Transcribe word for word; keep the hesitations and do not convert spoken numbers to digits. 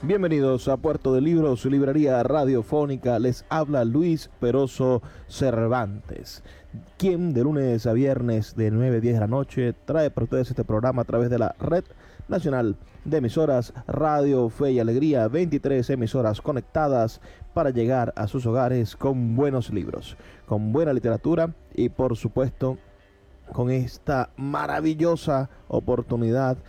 Bienvenidos a Puerto de Libros, su librería radiofónica. Les habla Luis Peroso Cervantes, quien de lunes a viernes de nueve a diez de la noche trae para ustedes este programa a través de la Red Nacional de Emisoras Radio Fe y Alegría, veintitrés emisoras conectadas para llegar a sus hogares con buenos libros, con buena literatura y por supuesto con esta maravillosa oportunidad